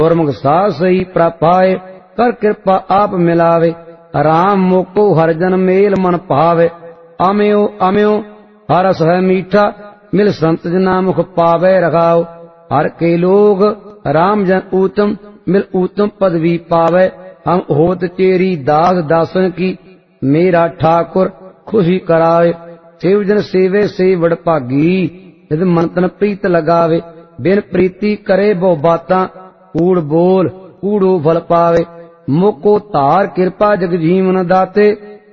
गुरमुख साध सही प्रपाए, कर कृपा आप मिलावे। राम मोको हरजन मेल मन पावे, अम्यो अम्यो हर रस है मीठा, मिल संत जना मुख पावे रखाओ। हर के लोग राम जन ऊतम, मिल ऊतम पदवी पावे। हम होत तेरी दास दासन की, मेरा ठाकुर खुशी करावे। सेव जन सेवे से बड़ भागी, यदि मन तन प्रीत लगावे। बिन प्रीति करे बहु बातां, कूड़ बोल कूड़ो फल पावे। मोको धार कृपा जग जीवन दाते,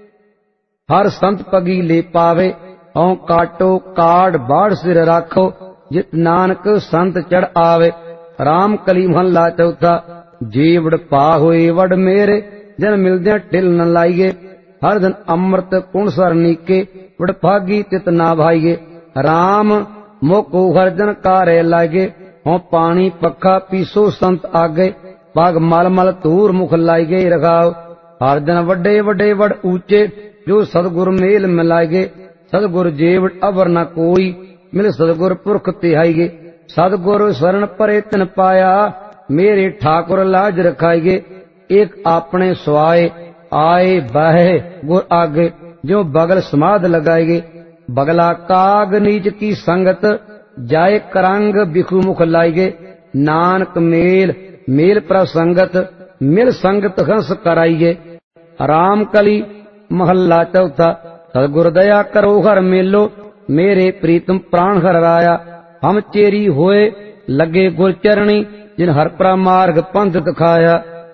हर संत पगी ले पावे। औ काटो काट बाढ़ सिर राखो, जित नानक संत चढ़ आवे। राम कली महला चौथा, जे वड पा होए वड मेरे, जन मिलदे ढिल न लाइए। हर दिन अमृत कुण सर नीके, वड भागी तित ना भाईए। राम मोको हर जन कारे लागे, हों पानी पखा पीसो संत आगे। पाग मल मल धूर मुख लाइगे रखाओ। हर दिन वड्डे वड्डे वड ऊंचे, जो सतगुर मेल मिलाएगे। सतगुर जेवड़ अवर न कोई, मिल सतगुर पुरख तिहाईगे। सतगुर शरण परे तिन पाया, मेरे ठाकुर लाज रखाईगे। एक आपने स्वाए आए बहे गुर आगे, जो बगल समाध लगाएगे। बगला काग नीच की संगत, जाए करंग बिखु मुख लाइगे। नानक मेल मेल प्रसंगत, मिल संगत हंस कराइए। राम कली महला चौथा, सतगुर दया करो हर मेलो, मेरे प्रीतम प्राण हर राया। हम चेरी होए लगे गुर चरणी, जिन हर प्रमार्ग पंथ दिखाया।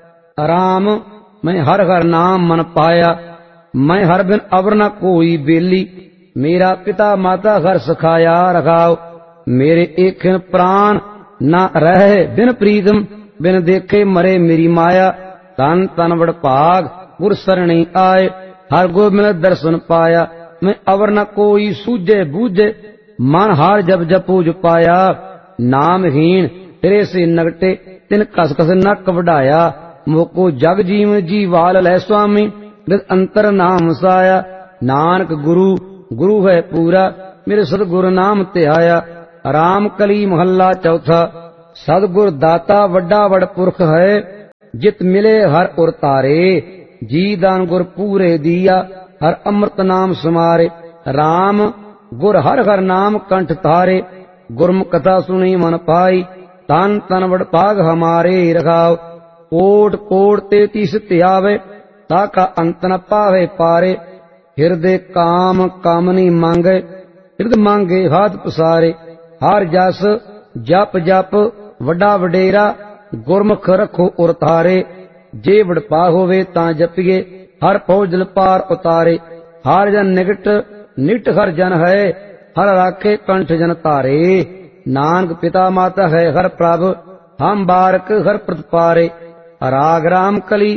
राम मैं हर हर नाम मन पाया, मैं हर बिन अवर न कोई बेली। मेरा पिता माता हर सखाया रखाओ, मेरे एक प्राण न रहे बिन प्रीतम। बिन देखे मरे मेरी माया, तन तन वड भाग गुर सरणी आए। हर गो मिल दर्शन पाया, मैं अवर न कोई सूझे बूझे। मन हार जब जपू पाया, नामहीन तेरे से नगटे, तिन कस कस नक वढ़ाया। मोको जग जीव जीवाल लै स्वामी, बिद अंतर नाम साया। नानक गुरु गुरु है पूरा, मेरे सतगुर नाम ध्याया। राम कली महला चौथा, सतगुर दाता वड्डा वड पुरख है, जित मिले हर उर तारे। जी दान गुर पूरे दिया, हर अमृत नाम समारे। राम गुर हर हर नाम कंठ तारे, गुरमुख कथा सुनी मन पाई। तन तन वड भाग हमारे रखाओ। कोट कोट तेतीस त्यावे, ताका अंत न पावे पारे। हृदय काम कामनी मांगे, हृदय मांगे हाथ पसारे। हर जस जप जप वड्डा वडेरा, गुरमुख रखो उर तारे। जे वडपा होवे तां जपिए, हर फौजल पार उतारे। हर जन निकट निट हर जन है, हर राखे कंठ जन तारे। नानक पिता माता है हर प्रभ, हम बारक हर प्रतिपारे। राग राम कली